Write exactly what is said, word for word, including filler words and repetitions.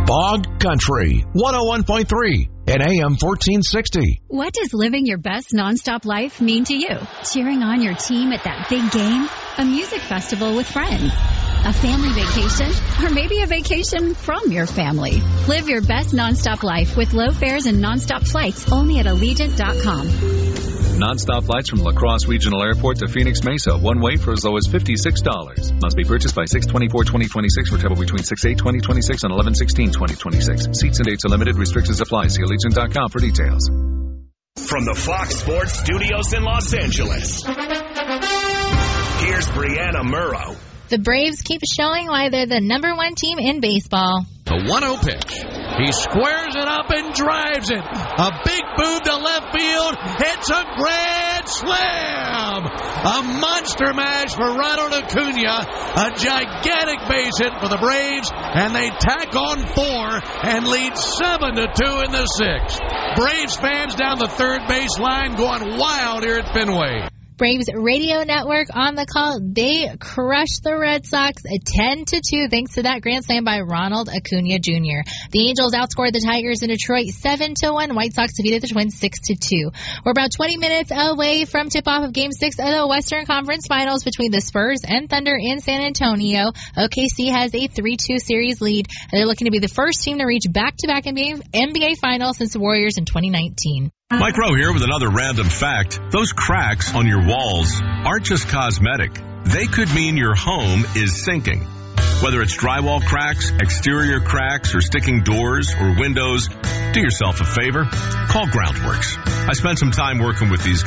Bog Country, one oh one point three and A M fourteen sixty. What does living your best nonstop life mean to you? Cheering on your team at that big game? A music festival with friends? A family vacation? Or maybe a vacation from your family? Live your best nonstop life with low fares and nonstop flights only at Allegiant dot com. Nonstop flights from La Crosse Regional Airport to Phoenix Mesa, one way for as low as fifty-six dollars. Must be purchased by six twenty-four twenty twenty-six for travel between six eight twenty twenty-six and eleven sixteen twenty twenty-six. Seats and dates are limited. Restrictions apply. See Allegiant dot com for details. From the Fox Sports Studios in Los Angeles, here's Brianna Murrow. The Braves keep showing why they're the number one team in baseball. The one oh pitch. He squares it up and drives it. A big move to left field. It's a grand slam. A monster mash for Ronald Acuna. A gigantic base hit for the Braves. And they tack on four and lead seven to two in the sixth. Braves fans down the third base line going wild here at Fenway. Braves radio network on the call. They crushed the Red Sox ten to two thanks to that grand slam by Ronald Acuna Junior The Angels outscored the Tigers in Detroit seven to one. White Sox defeated the Twins six to two. We're about twenty minutes away from tip-off of Game six of the Western Conference Finals between the Spurs and Thunder in San Antonio. O K C has a three two series lead. They're looking to be the first team to reach back-to-back N B A, N B A Finals since the Warriors in twenty nineteen. Mike Rowe here with another random fact. Those cracks on your walls aren't just cosmetic. They could mean your home is sinking. Whether it's drywall cracks, exterior cracks, or sticking doors or windows, do yourself a favor. Call Groundworks. I spent some time working with these